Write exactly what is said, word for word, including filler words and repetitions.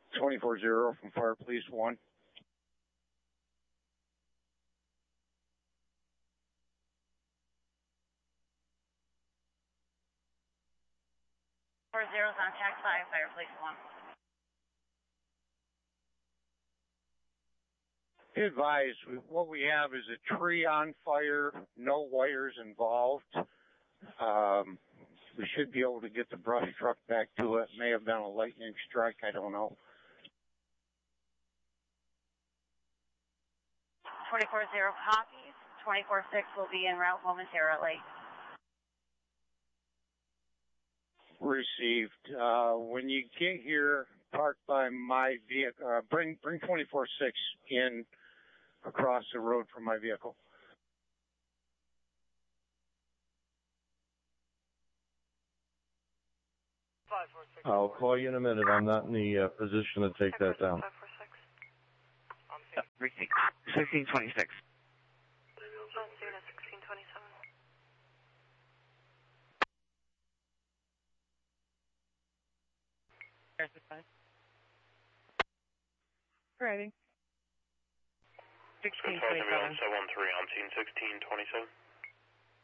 twenty-four zero from Fire Police one. Four zeros on tax five, Fire Police one. Be advised, what we have is a tree on fire, no wires involved. Um, we should be able to get the brush truck back to it. May have been a lightning strike, I don't know. twenty-four zero copies. twenty-four six will be en route momentarily. Received. Uh, when you get here, park by my vehicle, uh, bring, bring twenty-four six in across the road from my vehicle. I'll call you in a minute. I'm not in the uh, position to take that down. sixteen twenty-six. sixteen twenty-seven. Driving. sixteen twenty-seven. seven one three on scene sixteen twenty-seven.